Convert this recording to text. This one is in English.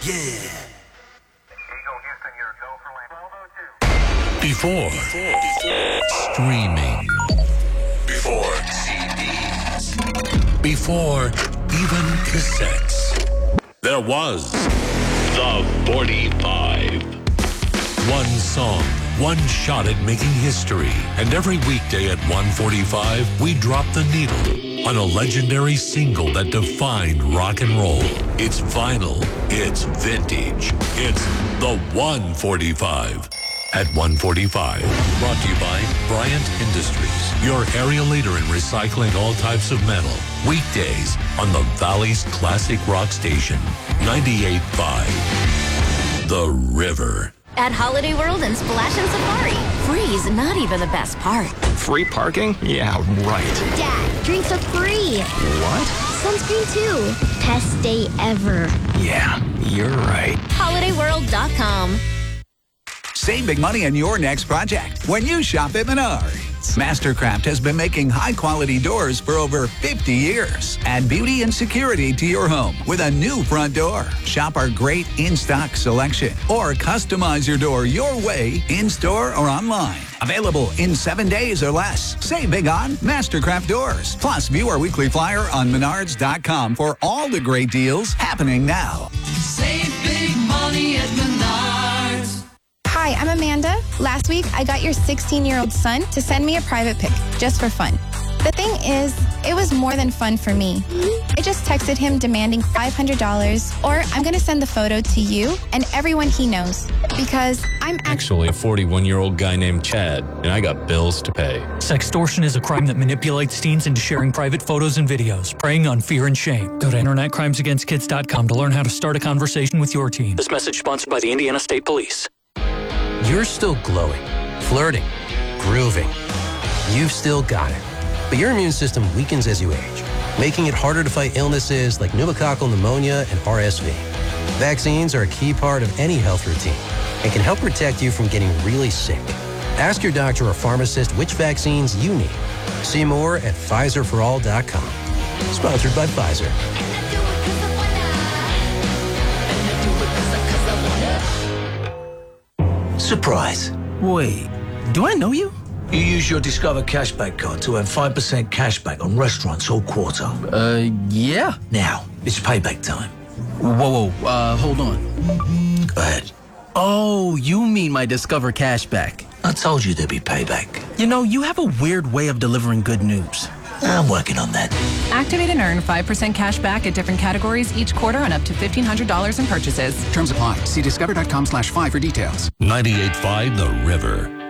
Yeah. Eagle Houston, you're go for land. 1202. Before streaming. Before CDs. Before even cassettes. There was the 45. One song, one shot at making history. And every weekday at 1:45, we drop the needle on a legendary single that defined rock and roll. It's vinyl. It's vintage. It's the 145. At 145. Brought to you by Bryant Industries, your area leader in recycling all types of metal. Weekdays on the Valley's classic rock station, 98.5. The River. At Holiday World and Splash and Safari, free's not even the best part. Free parking? Yeah, right. Dad, drinks are free. What? Sunscreen too. Best day ever. Yeah, you're right. HolidayWorld.com. Save big money on your next project when you shop at Menards. Mastercraft has been making high-quality doors for over 50 years. Add beauty and security to your home with a new front door. Shop our great in-stock selection or customize your door your way in-store or online. Available in 7 days or less. Save big on Mastercraft doors. Plus, view our weekly flyer on Menards.com for all the great deals happening now. Save big money at Menards. Hi, I'm Amanda. Last week, I got your 16-year-old son to send me a private pic, just for fun. The thing is, it was more than fun for me. I just texted him demanding $500, or I'm going to send the photo to you and everyone he knows, because I'm actually a 41-year-old guy named Chad, and I got bills to pay. Sextortion is a crime that manipulates teens into sharing private photos and videos, preying on fear and shame. Go to InternetCrimesAgainstKids.com to learn how to start a conversation with your teen. This message sponsored by the Indiana State Police. You're still glowing, flirting, grooving. You've still got it. But your immune system weakens as you age, making it harder to fight illnesses like pneumococcal pneumonia and RSV. Vaccines are a key part of any health routine and can help protect you from getting really sick. Ask your doctor or pharmacist which vaccines you need. See more at PfizerForAll.com. Sponsored by Pfizer. Surprise. Wait, do I know you? You use your Discover Cashback card to earn 5% cashback on restaurants all quarter. Yeah. Now, it's payback time. Whoa, hold on. Go ahead. Oh, you mean my Discover Cashback. I told you there'd be payback. You know, you have a weird way of delivering good news. I'm working on that. Activate and earn 5% cash back at different categories each quarter on up to $1,500 in purchases. Terms apply. See discover.com/5 for details. 98.5 The River.